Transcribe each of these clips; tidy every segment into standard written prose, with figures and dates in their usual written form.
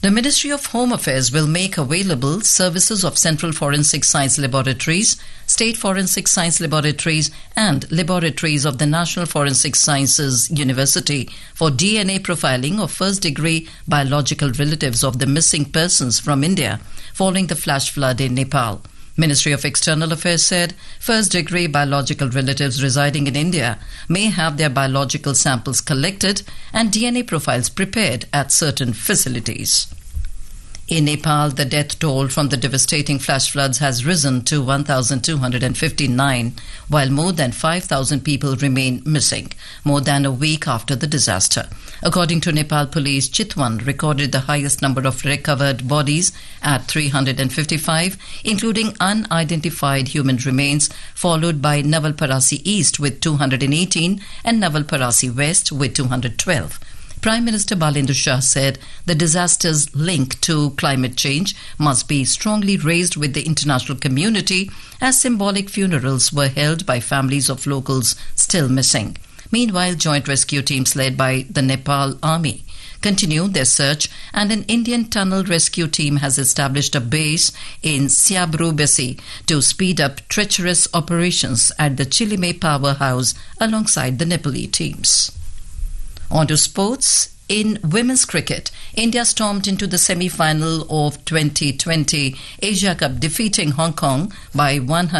The Ministry of Home Affairs will make available services of Central Forensic Science Laboratories, State Forensic Science Laboratories and laboratories of the National Forensic Sciences University for DNA profiling of first-degree biological relatives of the missing persons from India following the flash flood in Nepal. Ministry of External Affairs said first-degree biological relatives residing in India may have their biological samples collected and DNA profiles prepared at certain facilities. In Nepal, the death toll from the devastating flash floods has risen to 1,259, while more than 5,000 people remain missing, more than a week after the disaster. According to Nepal police, Chitwan recorded the highest number of recovered bodies at 355, including unidentified human remains, followed by Navalparasi East with 218 and Navalparasi West with 212. Prime Minister Balendra Shah said the disaster's link to climate change must be strongly raised with the international community as symbolic funerals were held by families of locals still missing. Meanwhile, joint rescue teams led by the Nepal Army continue their search, and an Indian tunnel rescue team has established a base in Siabrubesi to speed up treacherous operations at the Chilime powerhouse alongside the Nepali teams. On to sports. In women's cricket, India stormed into the semi-final of 2020 Asia Cup, defeating Hong Kong by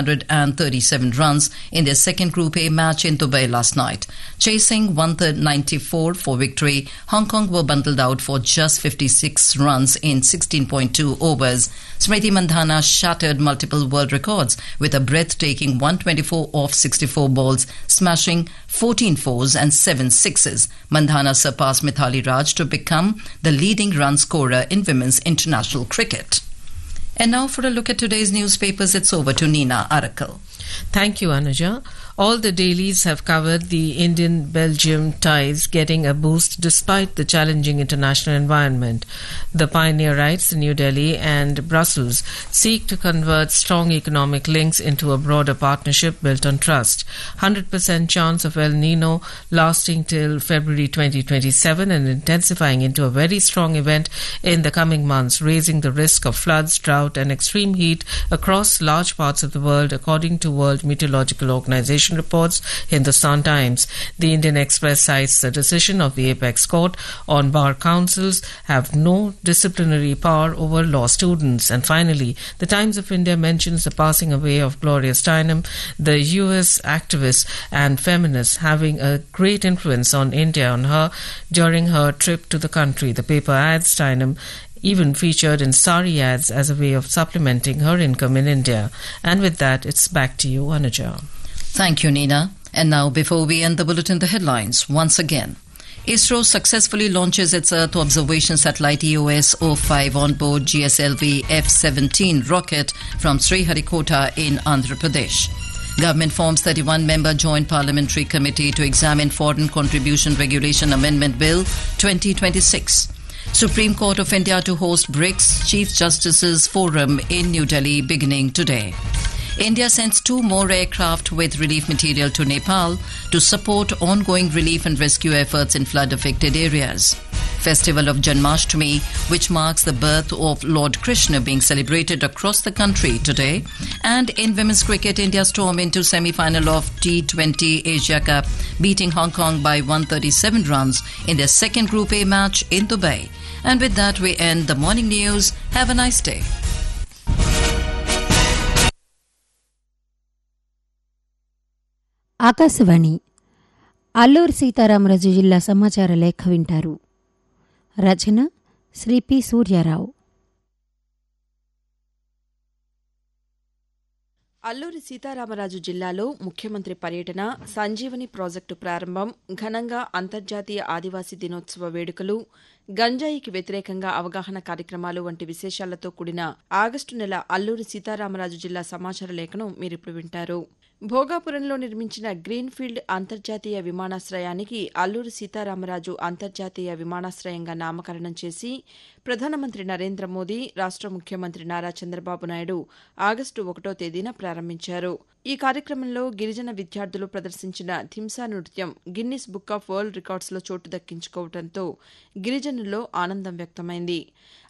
137 runs in their second Group A match in Dubai last night. Chasing 194 for victory, Hong Kong were bundled out for just 56 runs in 16.2 overs. Smriti Mandhana shattered multiple world records with a breathtaking 124 off 64 balls, smashing 14 fours and 7 sixes. Mandhana surpassed Mithali Raj to become the leading run scorer in women's international cricket. And now for a look at today's newspapers, it's over to Nina Arakal. Thank you, Anuja. All the dailies have covered the Indian-Belgium ties getting a boost despite the challenging international environment. The Pioneer writes, New Delhi and Brussels seek to convert strong economic links into a broader partnership built on trust. 100% chance of El Nino lasting till February 2027 and intensifying into a very strong event in the coming months, raising the risk of floods, drought and extreme heat across large parts of the world, according to World Meteorological Organization reports Hindustan Times. The Indian Express cites the decision of the Apex Court on bar councils have no disciplinary power over law students. And finally, the Times of India mentions the passing away of Gloria Steinem, the US activist and feminist, having a great influence on India on her during her trip to the country. The paper adds Steinem even featured in sari ads as a way of supplementing her income in India. And with that, it's back to you, Anuja. Thank you, Nina. And now, before we end the bulletin, the headlines once again. ISRO successfully launches its Earth observation satellite EOS-05 on board GSLV F-17 rocket from Sriharikota in Andhra Pradesh. Government forms 31-member Joint Parliamentary Committee to examine Foreign Contribution Regulation Amendment Bill 2026. Supreme Court of India to host BRICS Chief Justices Forum in New Delhi beginning today. India sends 2 more aircraft with relief material to Nepal to support ongoing relief and rescue efforts in flood-affected areas. Festival of Janmashtami, which marks the birth of Lord Krishna, being celebrated across the country today. And in women's cricket, India stormed into semi-final of T20 Asia Cup, beating Hong Kong by 137 runs in their second Group A match in Dubai. And with that, we end the morning news. Have a nice day. Akashvani Alluri Sitaramaraju జిల్లా సమాచార లేఖ వింటారు. రచన Shri P. Suryarao. Alluri Sitaramaraju జిల్లాలో ముఖ్యమంత్రి పర్యటన, Sanjeevani project ప్రారంభం, ఘనంగా అంతర్జాతీయ ఆదివాసీ దినోత్సవ వేడుకలు, గంజాయికి వ్యతిరేకంగా అవగాహన కార్యక్రమాలు వంటి విశేషాలతో కూడిన ఆగస్టు నెల అల్లూరి సీతారామరాజు జిల్లా సమాచార లేఖను మీరిప్పుడు వింటారు. భోగాపురంలో నిర్మించిన గ్రీన్ఫీల్డ్ అంతర్జాతీయ విమానాశ్రయానికి అల్లూరి సీతారామరాజు అంతర్జాతీయ విమానాశ్రయంగా నామకరణం చేసి ప్రధానమంత్రి నరేంద్ర మోదీ, రాష్ట ముఖ్యమంత్రి నారా చంద్రబాబు నాయుడు ఆగస్టు 1వ తేదీన ప్రారంభించారు. ఈ కార్యక్రమంలో గిరిజన విద్యార్థులు ప్రదర్శించిన థింసా నృత్యం గిన్నిస్ బుక్ ఆఫ్ వరల్డ్ రికార్డ్స్లో చోటు దక్కించుకోవడంతో గిరిజనుల్లో ఆనందం వ్యక్తమైంది.